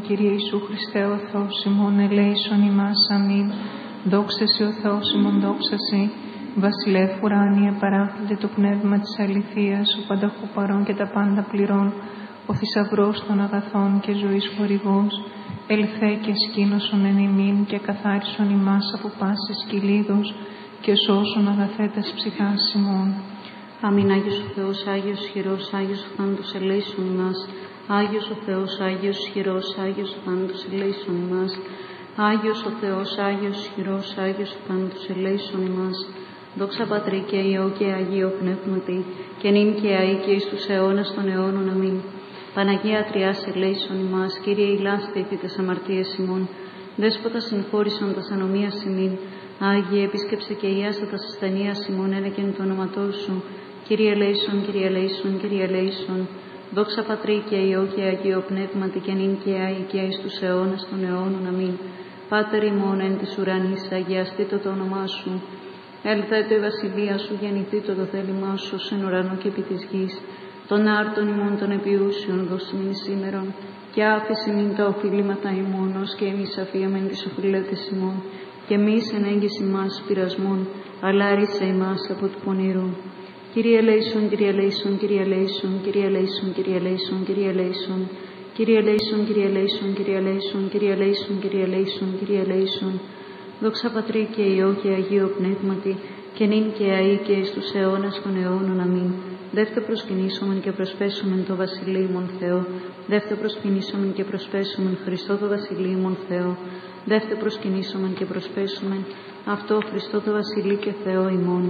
Κύριε Ιησού Χριστέ, ο Θεός ημών, ελέησον ημάς, αμήν. Δόξα Συ ο Θεός ημών, δόξα Συ. Βασιλεύ ουράνιε, παράκλητε το πνεύμα της αληθείας, ο πανταχού παρών και τα πάντα πληρών, ο θησαυρός των αγαθών και ζωής χορηγός, ελθέ και σκήνωσον εν ημίν και καθάρισον ημάς από πάσης κυλίδος και σώσον αγαθέτας ψυχάς ημών. Αμήν. Άγιος ο Θεός, Άγιος ισχυρός, Άγιος ο θάνατος, ελέησον ημάς. Άγιος ο Θεός, Άγιος ισχυρός, Άγιος ο θάνατος, ελέησον ημάς. Άγιος ο Θεός, Άγιος ισχυρός, Άγιος ο θάνατος, ελέησον ημάς. Δόξα Πατρί και Υιό και Αγίο Πνεύματι, και νυν και αεί και εις τους αιώνας των αιώνων. Αμήν. Παναγία Τριάς, ελέησον ημάς. Κύριε ηλάσθητη τες αμαρτίες ημών. Δέσποτα συγχώρησον τας ανομίας ημίν. Άγιε επίσκεψε και ιάσα τας ασθενείας ημών, ένεκεν το όνοματό σου. Κύριε ελέησον, Κύριε ελέησον, Κύριε ελέησον. Δόξα Πατρί και Υιό και Αγίο Πνεύματι, και νυν και αεί και εις τους αιώνας των αιώνων. Αμήν. Πάτερ ημών εν της ουρανής, αγιαστήτω το όνομά σου. Ελθέτω η βασιλεία σου, γεννηθήτω το θέλημά σου, εν ουρανό και επί της γης. Των άρτων ημών των επιούσιων δώσιμην σήμερον, και άφηση μην τα οφειλήματα ημών, ως και εμείς αφίαμεν τις οφειλέτες ημών, και εμείς εν έγκυση μας πειρασμών, αλλά άρισε ημάς από του πονηρού. Κύριε ελέησον, Κύριε ελέησον, Κύριε ελέησον, Κύριε ελέησον, Κύριε ελέησον, Κύριε ελέησον. Κύριε ελέησον, Κύριε ελέησον, Κύριε ελέησον, Κύριε ελέησον, Κύριε ελέησον, Κύριε ελέησον. Δόξα Πατρί και Υιό και Αγίο Πνεύματι, και νυν και αεί και εις τους αιώνας των αιώνων. Αμήν. Δεύτε προσκυνήσομεν και προσπέσομεν το βασιλείμον Θεό. Δεύτε προσκυνήσομεν και προσπέσομεν Χριστό το βασιλείμον Θεό. Δεύτε προσκυνήσομεν και προσπέσομεν αυτό Χριστό το βασιλεί και Θεό ημών.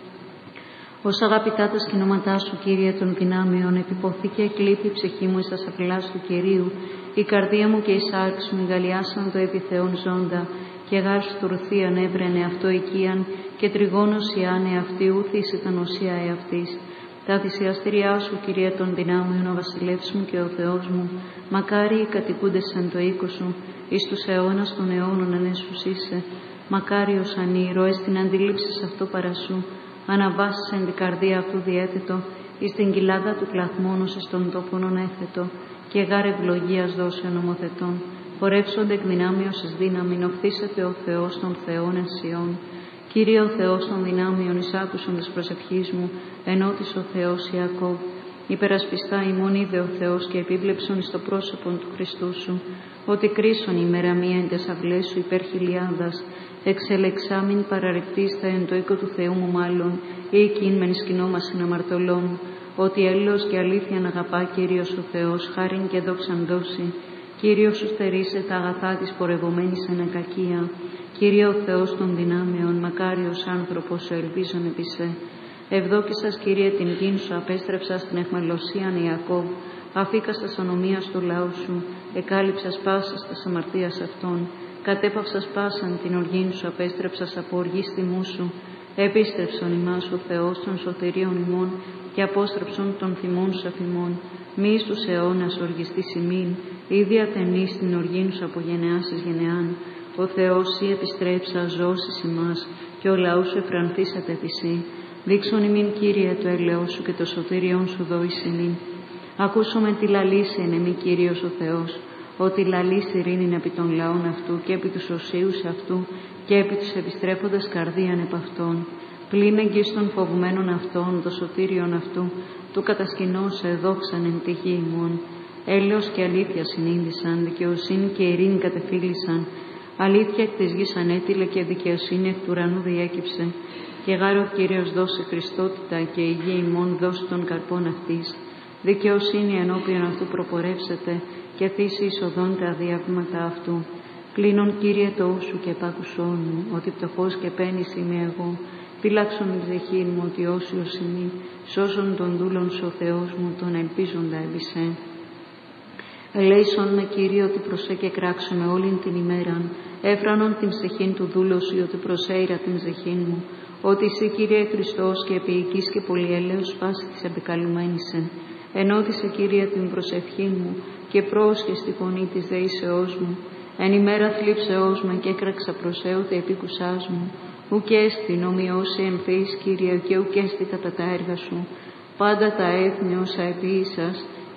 Ως αγαπητά τα σκηνώματά σου, Κύριε των δυνάμεων, επιποθεί και εκλείπει η ψυχή μου εις τας αφιλάς του Κυρίου. Η καρδία μου και η σάρξ μου γαλιάσαν το επί Θεόν ζώντα, και γάρ στουρθή ανέβρενε αυτό οικίαν, και τριγώνος ιάνε αυτή, ούθης ήταν οσία εαυτής. Τα θυσιαστήριά σου, Κύριε των δυνάμεων, ο βασιλεύς μου και ο Θεός μου, μακάρι οι κατοικούντες εν το οίκο σου, εις τους αιώνας των αιώνων ανέσους είσαι. Μακάριος αν οι ηρώες την αντιλήψεις αυτό παρασού, αναβάσεις εν την καρδία αυτού διέθετο, εις την κοιλάδα του κλαθμόνος εις των τόπων έθετο, και γάρ ευλογίας δώσε νομοθετών. Πορεύσονται εκ δυνάμεως εις δύναμην, οφθήσεται ο Θεός των Θεών εν Σιών. Κύριε ο Θεός των δυνάμεων, εισάκουσον της προσευχής μου, ενώτης ο Θεός Ιακώβ. Υπερασπιστά ημών είδε ο Θεός και επίβλεψον εις το πρόσωπον του Χριστού σου, ότι κρίσον ημέρα μία εν τες αυλές σου υπέρ χιλιάδας, εξελεξάμην παραρριπτίστα εν το οίκο του Θεού μου μάλλον, ή εκείν μεν σκηνόμασιν αμαρτωλών, ότι έλεος και αλήθειαν αγαπά Κύριος ο Θεός, χάριν και δόξαν δώσει. Κύριος σου στερήσε τα αγαθά της πορευομένης εν ακακία. Κύριε ο Θεός των δυνάμεων, μακάριος άνθρωπος, ελπίζον επί σε. Ευδόκησας, Κύριε, την γην σου, απέστρεψας την αιχμαλωσίαν Ιακώβ, αφήκας τας ονομίας του λαού σου, εκάλυψας πάσας τας αμαρτίας αυτών, κατέπαυσας πάσαν την οργήν σου, απέστρεψας από οργής τιμού σου, επίστρεψον ημάς ο Θεός των σωτηρίων ημών, και απόστρεψον των θυμών σου αφημών, μη εις τους αιώνας οργιστής ημίν, ίδια ταινής την οργήν σου από γενεάς εις γενεάν. Ο Θεός σοι επιστρέψα, ζώσεις ημάς, και ο λαός σου εφρανθήσατε επί σοι. Δείξον ημίν, Κύριε, το έλεος σου και το σωτήριον σου δόης ημίν. Ακούσομαι τη λαλήσει εν εμή, Κύριος ο Θεός, ότι λαλήσει ειρήνην επί των λαών αυτού και επί τους οσίους αυτού και επί τους επιστρέφοντας καρδίαν επ' αυτών. Πλην εγγύς των φοβουμένων αυτών, το σωτήριον αυτού, του κατασκηνώσε δόξαν εν τη γη ημών. Έλεος και αλήθεια συνείδησαν, δικαιοσύνη και ειρήνη κατεφύλησαν. Αλήθεια εκ της γης ανέτειλε και δικαιοσύνη εκ του ουρανού διέκυψε. Και γάρε ο Κύριος δώσε Χριστότητα, και η γη ημών δώσει των καρπών αυτής. Δικαιοσύνη ενώπιον αυτού προπορεύσεται, και θύσει εισοδών τα διάβηματα αυτού. Κλείνον, Κύριε, το ου σου και επάκουσόν μου, ότι πτωχός και πένης είμαι εγώ. Φύλαξον την ψυχή μου, ότι όσιος ημί, σώσον τον δούλον σου ο Θεός μου, τον ελπίζοντα επί σε. Ελέησον με, Κύριε, ότι προσέ και κράξομαι όλην την ημέραν, έφρανον την ψυχήν του δούλου σου, ότι προσέειρα την ψυχήν μου, ότι εσύ, Κύριε Χριστός, και επίοικης και πολυέλεος πάση της επικαλουμένησεν. Ενώτισε, Κύριε, την προσευχή μου, και πρόσχες τη φωνή της δεήσεώς μου. Εν ημέρα θλίψεώς με και έκραξα προσέωτε επίκουσάς μου. Ουκ έστι νομιώσει εμφύς, Κύριε, και ουκ έστι κατά τα έργα σου. Πάντα τα έθνη όσα επίησας,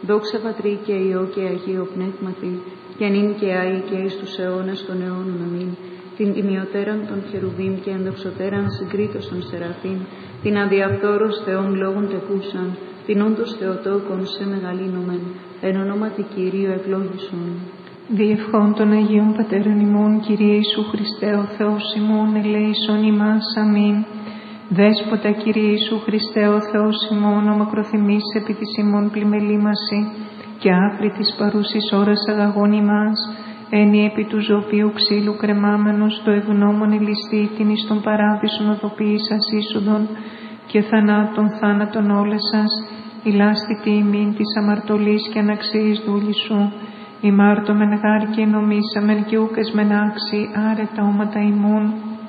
Δόξα Πατρί και Υιό και Αγίο Πνεύματι, και νυν και αεί και εις τους αιώνας των αιώνων. Αμήν. Την τιμιωτέραν των χερουβίμ και ενδοξωτέραν συγκρίτωσαν σεραφείμ, την αδιαφθόρους Θεόν λόγων τεκούσαν, την όντως Θεοτόκον σε μεγαλύνομεν, εν ονόματι Κυρίου ευλόγησον. Διευχών των Αγίων Πατέρων ημών, Κύριε Ιησού Χριστέ, ο Θεός ημών, ελέησον ημάς. Αμήν. Δέσποτα, Κύριε Ιησού Χριστέ, ο Θεός ημών, ο μακροθυμής επί της ημών πλημελήμαση και άχρη της παρούσης ώρας αγαγών ημάς, ένι επί του ζωοποιού ξύλου κρεμάμενος, το ευγνώμων ελιστή, την εις των παράδεισων οδοποίησας είσοδον και θανάτων θάνατον όλες σας, ηλάστητη ημίν της αμαρτωλής και αναξίης δούλη σου, ημάρτωμεν γάρ και νομίσαμεν και ούκες μεν άξι άρετα όματα ημών,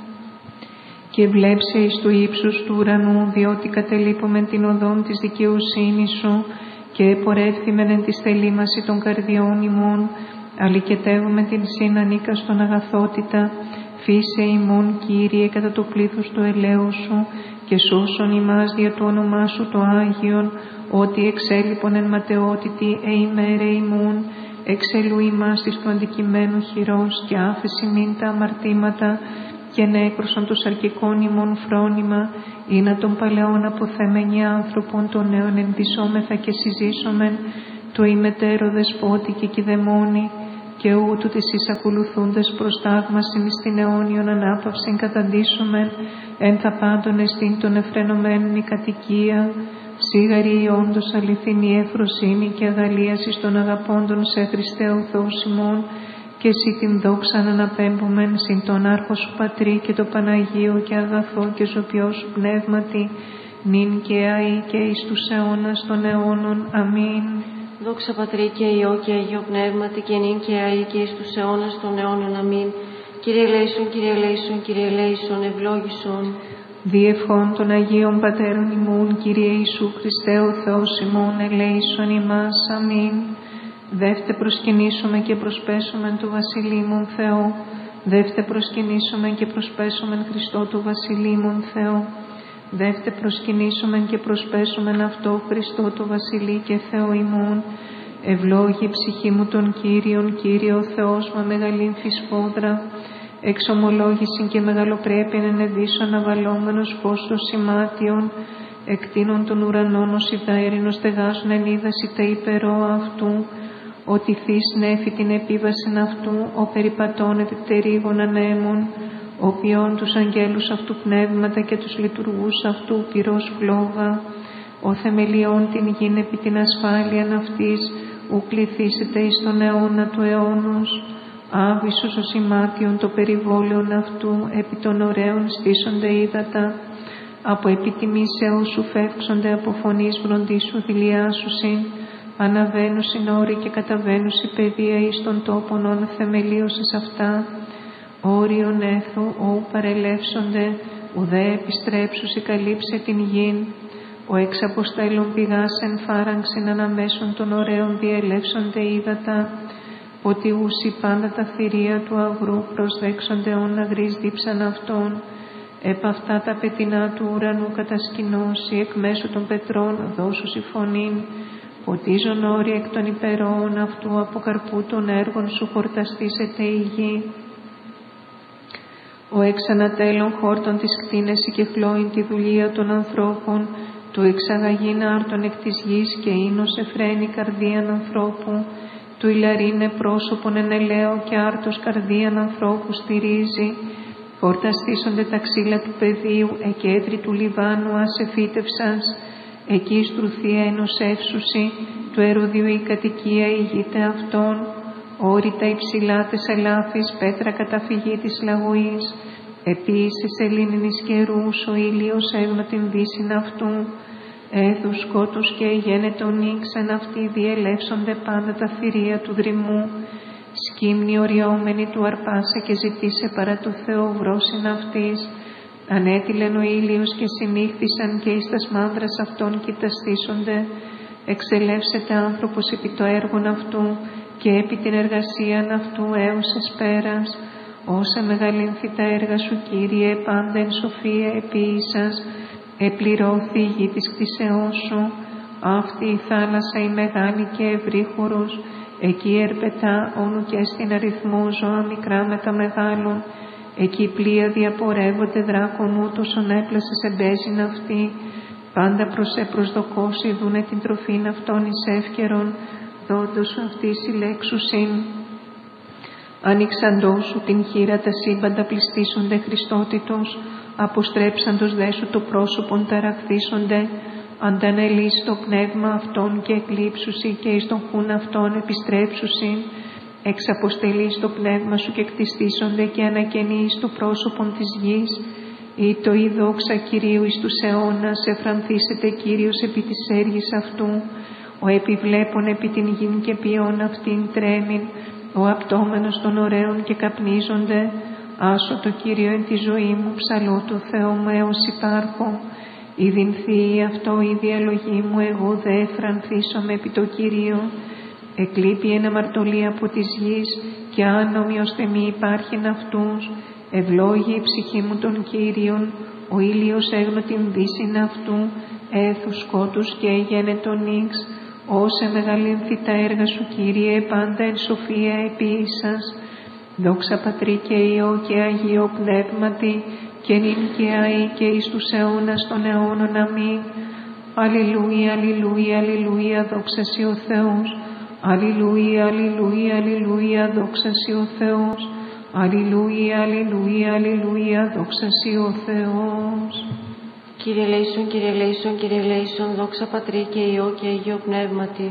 και βλέψε εις του ύψους του ουρανού, διότι κατελείπομεν την οδόν της δικαιοσύνης σου και επορεύθημεν εν της θελήμαση των καρδιών ημών, αλικετεύουμε την συνανίκα στον αγαθότητα, φύσε ημών, Κύριε, κατά το πλήθος του ελέους σου και σώσον ημάς δια του όνομά σου το Άγιον, ότι εξέλιπον εν ματαιότητη ημέρε ημών, εξελού ημάς εις του αντικειμένου χειρός και άφεση μην τα αμαρτήματα και νέκρωσον τους αρκικών ημών φρόνημα, ή να των παλαιών αποθέμενοι άνθρωπων των νέων ενδυσόμεθα και συζήσομεν, το ημετέρω δεσπότη και κηδεμόνη, και ούτου της εις ακολουθούντες προστάγμασιν εις την αιώνιον ανάπαυσιν καταντήσομεν, εν θα πάντων εστίν των εφρενωμένων η κατοικία, σίγαρη η όντως αληθινή ευφροσύνη και αγαλίαση των αγαπώντων σε Χριστέ ο Θεός ημών, και εσύ την δόξαν αναπέμπομεν συν τον Άρχο σου Πατρί και το Παναγίο και αγαθό και ζωπιό σου Πνεύματι, νυν και αεί και εις τους αιώνας των αιώνων. Αμήν. Δόξα Πατρί και Υιό και Αγίο Πνεύματι, και νυν και αεί και εις τους αιώνας των αιώνων. Αμήν. Κύριε ελέησον, Κύριε ελέησον, Κύριε ελέησον, ευλόγησον. Διευχών των Αγίων Πατέρων ημών, Κύριε Ιησού Χριστέ, ο Θεός ημών, ελέησον ημάς. Αμήν. Δεύτε προσκυνήσουμε και προσπέσομεν του Βασιλείμων Θεό. Δεύτε προσκυνήσουμε και προσπέσομεν Χριστό του Βασιλείμων Θεό. Δεύτε προσκυνήσουμε και προσπέσομεν αυτό Χριστό του Βασιλεί και Θεό ημών. Ευλόγη ψυχή μου τον Κύριον, Κύριε ο Θεός μα μεγαλήν φυσφόδρα. Εξομολόγησιν και μεγαλοπρέπειαν ενεδίσον αβαλόμενος φως των σημάτιων. Εκτείνων των ουρανών ως ιδαέρινος στεγάζουν εν είδαση τα υπερό αυτού. Ότι θείς νέφη την επίβασιν αυτού, ο περιπατών επιπτερίγων ανέμων, ο ποιών τους αγγέλους αυτού πνεύματα και τους λειτουργούς αυτού πυρός φλόγα, ο θεμελιών την γην επί την ασφάλειαν αυτής, ου πληθήσετε εις τον αιώνα του αιώνος. Άβυσσος ο σημάτιον το περιβόλαιον αυτού, επί των ωραίων στήσονται ύδατα, από επιτιμήσεως σου φεύξονται, από φωνής βροντίσου δηλιάσουσιν, αναβαίνουσιν όροι και καταβαίνουσι παιδεία εις των τόπων όν θεμελίωσες αυτά, όριον έθου ου παρελεύσονται, ουδέ επιστρέψουσι καλύψε την γην, ο εξ αποστέλων πηγάς εν φάραγξιν αναμέσων των ωραίων διελεύσονται ύδατα, ότι ούσι πάντα τα θηρία του αγρού προσδέξονται όν αγρής δίψαν αυτών, επ' αυτά τα πετεινά του ουρανού κατασκηνώσει, εκ μέσω των πετρών δώσουσι φωνήν, ποτίζον όροι εκ των υπερών αυτού, από καρπού των έργων σου χορταστήσεται η γη. Ο εξ ανατέλων χόρτων της κτίνεση και χλώην τη δουλεία των ανθρώπων, του εξαγαγήν άρτων εκ της γης και ίνος εφραίνει καρδίαν ανθρώπου, του ηλαρίνε πρόσωπον εν ελαίο και άρτος καρδίαν ανθρώπου στηρίζει, χορταστήσονται τα ξύλα του πεδίου, εκέτρι του Λιβάνου ασεφύτευσας, εκεί στρουθία ενός εύσουση, του Ερωδίου η κατοικία ηγείται αυτών, όρητα υψηλά τες ελάφης, πέτρα καταφυγή της λαγωής, επίσης σελήνινης καιρούς, ο ήλιος έγνω την δύσιν αυτού, έθους σκότους και γένετον ήξεν αυτοί, διελεύσονται πάντα τα θηρία του δρυμού, σκύμνη οριόμενη του αρπάσε και ζητήσε παρά το Θεό βρόσιν αυτής, ανέτειλεν ο ήλιος και συνήχθησαν και εις τας μάνδρας αυτών κοιταστήσονται, εξελεύσεται άνθρωπος επί το έργον αυτού και επί την εργασίαν αυτού έως εσπέρας, όσα μεγαλύνθη τα έργα σου Κύριε, πάντα εν σοφία επίησας, επληρώθη η γη της κτήσεώς σου, Αυτή η θάλασσα η μεγάλη και ευρύχωρος, εκεί ερπετά όνου και στην αριθμό ζώα μικρά με τα μεγάλων. Εκεί πλοία διαπορεύονται δράκων ούτως ον έπλασες εμπέζειν αυτή. Πάντα προσδοκώσει δούνε την τροφήν αυτών εις εύκαιρον, δόντος αυτή συλλέξουσιν. Ανοίξαντός σου την χείρα τα σύμπαντα πληστήσονται Χριστότητος, αποστρέψαντος δε σου το πρόσωπον ταραχθήσονται, αντανελείς το πνεύμα αυτών και εκλείψουσι και εις τον χούν αυτών επιστρέψουσιν, εξαποστελείς το πνεύμα σου και κτιστήσονται και ανακαινείς το πρόσωπον της γης, ή το η δόξα Κυρίου εις τους αιώνας, εφρανθήσεται Κύριος επί της έργης αυτού, ο επιβλέπων επί την γην και ποιόν αυτήν τρέμην, ο απτόμενος των ωραίων και καπνίζονται, άσω το Κύριο εν τη ζωή μου, ψαλώ το Θεό μου έως υπάρχω, ειδην θύη αυτό η διαλογή μου, εγώ δε εφρανθήσομαι επί το Κύριο, εκλείπει εν αμαρτωλή από της γης και άνομοι ώστε μη υπάρχειν αυτούς, ευλόγη η ψυχή μου των Κύριων, ο ήλιος έγνω την δύσιν αυτού, έθους σκότους και έγενε τον νύξ, όσε μεγαλύνθη τα έργα σου Κύριε, πάντα εν σοφία επίησας. Δόξα Πατρί και Υιό και Αγίο Πνεύματι, και νυν και αεί και εις τους αιώνας των αιώνων. Αμήν. Αλληλούια, αλληλούια, αλληλούια, δόξα σοι ο Θεός. Αλληλούια, αλληλούια, αλληλούια, δόξα σοι ο Θεός. Αλληλούια, αλληλούια, αλληλούια, δόξα σοι ο Θεός. Κύριε ελέησον, Κύριε ελέησον, Κύριε ελέησον, δόξα Πατρί και Υιό και Αγίο Πνεύματι.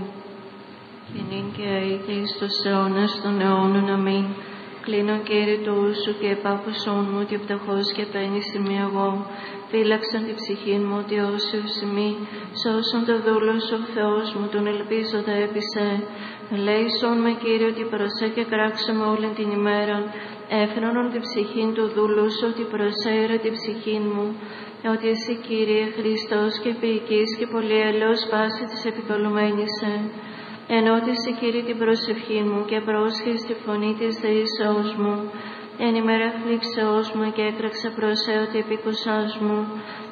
Και νυν και αεί και εις τους αιώνας των αιώνων. Αμήν. Κλείνω Κύριε το ου σου και επάκουσόν μου ότι φτωχός και παίρνεις ημί εγώ. Φύλαξαν την ψυχή μου ότι όσοι ουσιμοί, σώσον το δούλο σου ο Θεός μου, τον ελπίζοντα έπεισε. Ελέησον με Κύριε ότι προσέ και κράξε με όλη την ημέρα. Έφερον την ψυχήν του δούλου σου ότι προσέρε την ψυχή μου. Ότι εσύ Κύριε Χριστός και ποιητής και πολυελαιός πάση της επικολουμένησε. Ενώτησε Κύριε την προσευχή μου και πρόσχεσαι τη φωνή της δεήσεώς μου. Εν ημέρα φλήξεώς μου και έκραξε προσέ ότι επίκουσάς μου.